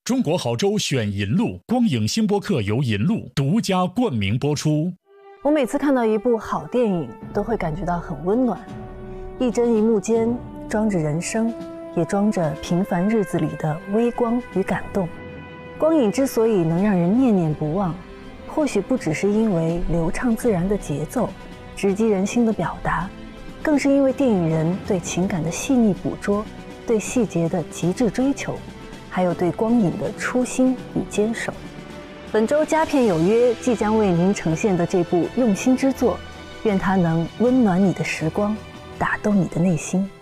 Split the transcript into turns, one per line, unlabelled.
中国好州选银路，光影星播客由银路独家冠名播出。
我每次看到一部好电影，都会感觉到很温暖。一帧一幕间，装着人生，也装着平凡日子里的微光与感动。光影之所以能让人念念不忘，或许不只是因为流畅自然的节奏，直击人心的表达，更是因为电影人对情感的细腻捕捉，对细节的极致追求，还有对光影的初心与坚守。本周佳片有约即将为您呈现的这部用心之作，愿它能温暖你的时光，打动你的内心。